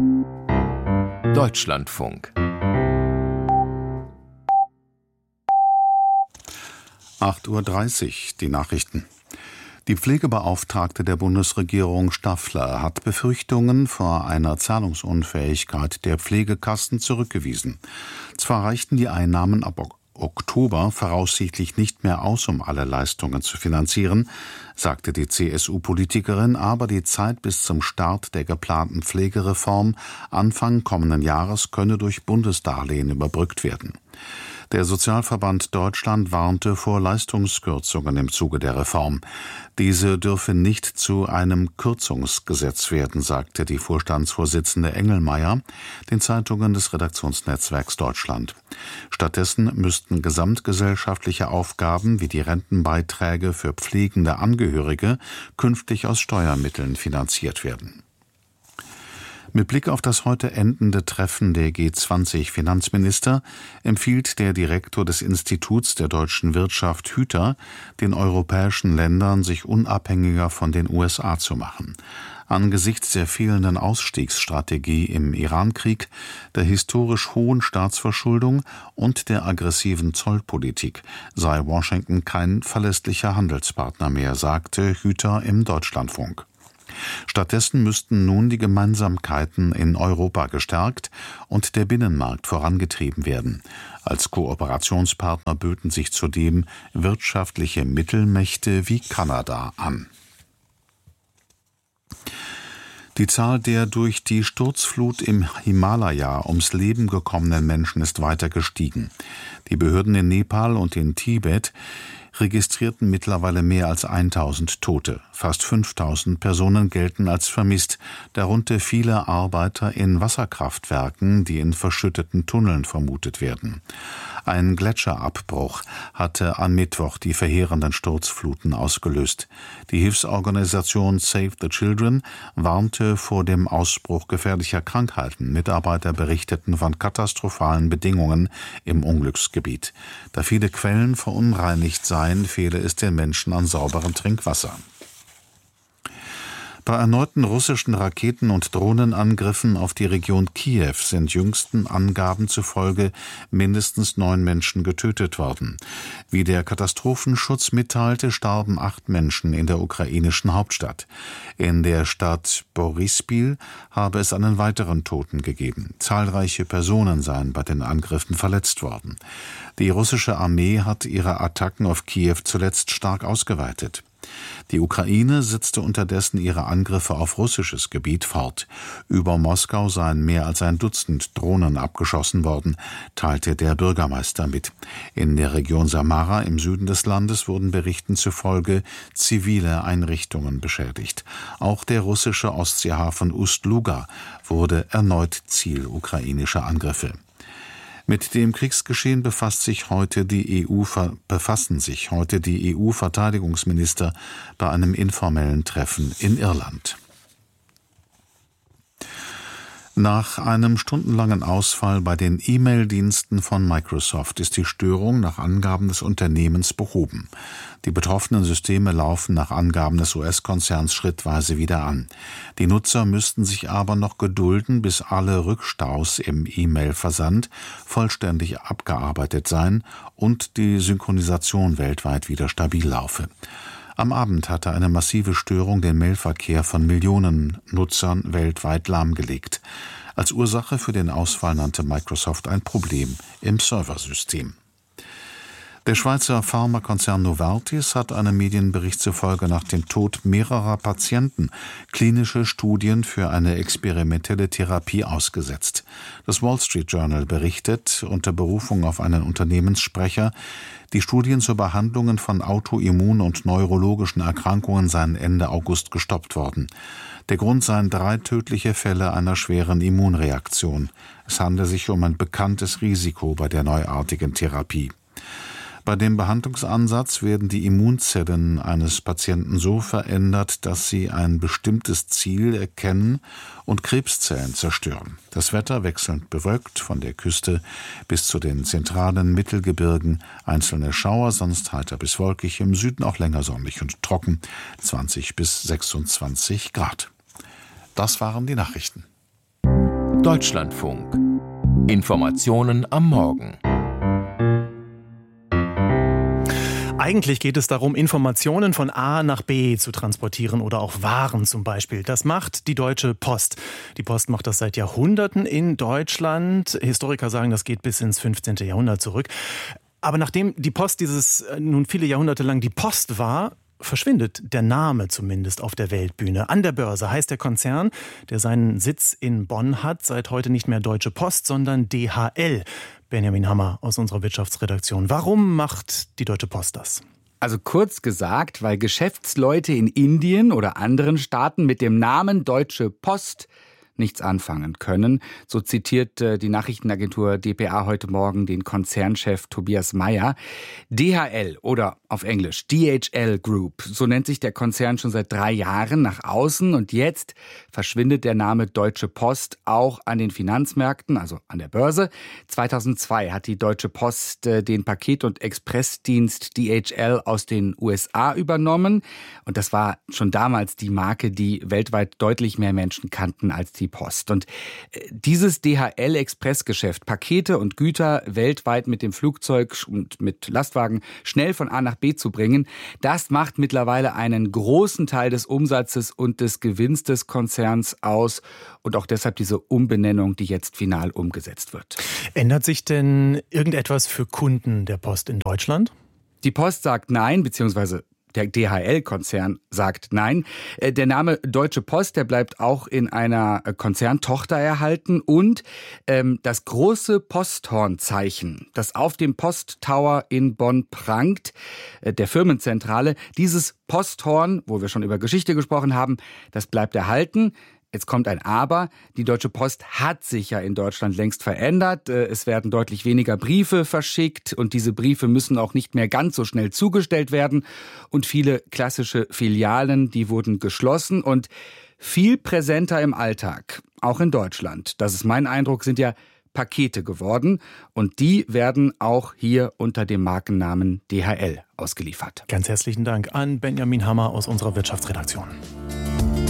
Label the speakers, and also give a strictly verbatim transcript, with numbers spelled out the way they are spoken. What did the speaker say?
Speaker 1: Deutschlandfunk.
Speaker 2: acht Uhr dreißig, die Nachrichten. Die Pflegebeauftragte der Bundesregierung Staffler hat Befürchtungen vor einer Zahlungsunfähigkeit der Pflegekassen zurückgewiesen. Zwar reichten die Einnahmen ab Oktober voraussichtlich nicht mehr aus, um alle Leistungen zu finanzieren, sagte die C S U-Politikerin, aber die Zeit bis zum Start der geplanten Pflegereform Anfang kommenden Jahres könne durch Bundesdarlehen überbrückt werden. Der Sozialverband Deutschland warnte vor Leistungskürzungen im Zuge der Reform. Diese dürfe nicht zu einem Kürzungsgesetz werden, sagte die Vorstandsvorsitzende Engelmeier den Zeitungen des Redaktionsnetzwerks Deutschland. Stattdessen müssten gesamtgesellschaftliche Aufgaben wie die Rentenbeiträge für pflegende Angehörige künftig aus Steuermitteln finanziert werden. Mit Blick auf das heute endende Treffen der G zwanzig Finanzminister empfiehlt der Direktor des Instituts der deutschen Wirtschaft Hüter, den europäischen Ländern sich unabhängiger von den U S A zu machen. Angesichts der fehlenden Ausstiegsstrategie im Irankrieg, der historisch hohen Staatsverschuldung und der aggressiven Zollpolitik sei Washington kein verlässlicher Handelspartner mehr, sagte Hüter im Deutschlandfunk. Stattdessen müssten nun die Gemeinsamkeiten in Europa gestärkt und der Binnenmarkt vorangetrieben werden. Als Kooperationspartner böten sich zudem wirtschaftliche Mittelmächte wie Kanada an. Die Zahl der durch die Sturzflut im Himalaya ums Leben gekommenen Menschen ist weiter gestiegen. Die Behörden in Nepal und in Tibet registrierten mittlerweile mehr als tausend Tote. Fast fünftausend Personen gelten als vermisst, darunter viele Arbeiter in Wasserkraftwerken, die in verschütteten Tunneln vermutet werden. Ein Gletscherabbruch hatte am Mittwoch die verheerenden Sturzfluten ausgelöst. Die Hilfsorganisation Save the Children warnte vor dem Ausbruch gefährlicher Krankheiten. Mitarbeiter berichteten von katastrophalen Bedingungen im Unglücksgebiet. Da viele Quellen verunreinigt seien, fehle es den Menschen an sauberem Trinkwasser. Bei erneuten russischen Raketen- und Drohnenangriffen auf die Region Kiew sind jüngsten Angaben zufolge mindestens neun Menschen getötet worden. Wie der Katastrophenschutz mitteilte, starben acht Menschen in der ukrainischen Hauptstadt. In der Stadt Boryspil habe es einen weiteren Toten gegeben. Zahlreiche Personen seien bei den Angriffen verletzt worden. Die russische Armee hat ihre Attacken auf Kiew zuletzt stark ausgeweitet. Die Ukraine setzte unterdessen ihre Angriffe auf russisches Gebiet fort. Über Moskau seien mehr als ein Dutzend Drohnen abgeschossen worden, teilte der Bürgermeister mit. In der Region Samara im Süden des Landes wurden Berichten zufolge zivile Einrichtungen beschädigt. Auch der russische Ostseehafen Ust-Luga wurde erneut Ziel ukrainischer Angriffe. Mit dem Kriegsgeschehen befasst sich heute die E U, befassen sich heute die E U-Verteidigungsminister bei einem informellen Treffen in Irland. Nach einem stundenlangen Ausfall bei den E-Mail-Diensten von Microsoft ist die Störung nach Angaben des Unternehmens behoben. Die betroffenen Systeme laufen nach Angaben des U S-Konzerns schrittweise wieder an. Die Nutzer müssten sich aber noch gedulden, bis alle Rückstaus im E-Mail-Versand vollständig abgearbeitet seien und die Synchronisation weltweit wieder stabil laufe. Am Abend hatte eine massive Störung den Mailverkehr von Millionen Nutzern weltweit lahmgelegt. Als Ursache für den Ausfall nannte Microsoft ein Problem im Serversystem. Der Schweizer Pharmakonzern Novartis hat einem Medienbericht zufolge nach dem Tod mehrerer Patienten klinische Studien für eine experimentelle Therapie ausgesetzt. Das Wall Street Journal berichtet unter Berufung auf einen Unternehmenssprecher, die Studien zu Behandlungen von autoimmun- und neurologischen Erkrankungen seien Ende August gestoppt worden. Der Grund seien drei tödliche Fälle einer schweren Immunreaktion. Es handle sich um ein bekanntes Risiko bei der neuartigen Therapie. Bei dem Behandlungsansatz werden die Immunzellen eines Patienten so verändert, dass sie ein bestimmtes Ziel erkennen und Krebszellen zerstören. Das Wetter wechselnd bewölkt von der Küste bis zu den zentralen Mittelgebirgen, einzelne Schauer, sonst heiter bis wolkig, im Süden auch länger sonnig und trocken, zwanzig bis sechsundzwanzig Grad. Das waren die Nachrichten.
Speaker 1: Deutschlandfunk. Informationen am Morgen.
Speaker 3: Eigentlich geht es darum, Informationen von A nach B zu transportieren oder auch Waren zum Beispiel. Das macht die Deutsche Post. Die Post macht das seit Jahrhunderten in Deutschland. Historiker sagen, das geht bis ins fünfzehnten Jahrhundert zurück. Aber nachdem die Post dieses nun viele Jahrhunderte lang die Post war, verschwindet der Name zumindest auf der Weltbühne. An der Börse heißt der Konzern, der seinen Sitz in Bonn hat, seit heute nicht mehr Deutsche Post, sondern D H L. Benjamin Hammer aus unserer Wirtschaftsredaktion. Warum macht die Deutsche Post das?
Speaker 4: Also kurz gesagt, weil Geschäftsleute in Indien oder anderen Staaten mit dem Namen Deutsche Post nichts anfangen können. So zitiert die Nachrichtenagentur D P A heute Morgen den Konzernchef Tobias Meyer. D H L oder auf Englisch D H L Group, so nennt sich der Konzern schon seit drei Jahren nach außen. Und jetzt verschwindet der Name Deutsche Post auch an den Finanzmärkten, also an der Börse. zweitausendzwei hat die Deutsche Post den Paket- und Expressdienst D H L aus den U S A übernommen. Und das war schon damals die Marke, die weltweit deutlich mehr Menschen kannten als die Post. Und dieses D H L-Expressgeschäft, Pakete und Güter weltweit mit dem Flugzeug und mit Lastwagen schnell von A nach B zu bringen, das macht mittlerweile einen großen Teil des Umsatzes und des Gewinns des Konzerns aus und auch deshalb diese Umbenennung, die jetzt final umgesetzt wird.
Speaker 3: Ändert sich denn irgendetwas für Kunden der Post in Deutschland?
Speaker 4: Die Post sagt nein, beziehungsweise der D H L-Konzern sagt nein. Der Name Deutsche Post, der bleibt auch in einer Konzerntochter erhalten. Und ähm, das große Posthornzeichen, das auf dem Posttower in Bonn prangt, äh, der Firmenzentrale, dieses Posthorn, wo wir schon über Geschichte gesprochen haben, das bleibt erhalten. Jetzt kommt ein Aber. Die Deutsche Post hat sich ja in Deutschland längst verändert. Es werden deutlich weniger Briefe verschickt und diese Briefe müssen auch nicht mehr ganz so schnell zugestellt werden. Und viele klassische Filialen, die wurden geschlossen und viel präsenter im Alltag, auch in Deutschland. Das ist mein Eindruck, sind ja Pakete geworden und die werden auch hier unter dem Markennamen D H L ausgeliefert.
Speaker 3: Ganz herzlichen Dank an Benjamin Hammer aus unserer Wirtschaftsredaktion.